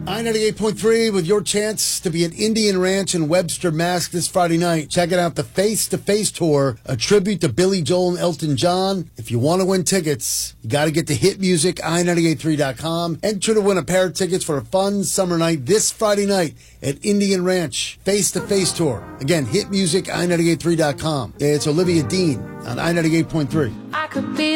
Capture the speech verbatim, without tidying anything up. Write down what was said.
I ninety-eight point three with your chance to be at Indian Ranch in Webster, Mass. this Friday night. Checking out the Face to Face Tour, a tribute to Billy Joel and Elton John. If you want to win tickets, you got to get to hit music I ninety-eight three dot com. Enter to win a pair of tickets for a fun summer night this Friday night at Indian Ranch. Face to Face Tour. Again, hit music I ninety-eight three dot com. It's Olivia Dean on I ninety-eight point three. I could be